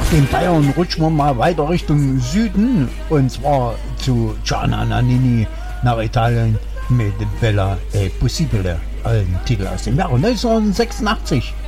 nach den Bayern rutschen wir mal weiter Richtung Süden und zwar zu Gianna Nannini nach Italien mit Bella e Possibile, ein Titel aus dem Jahre 1986.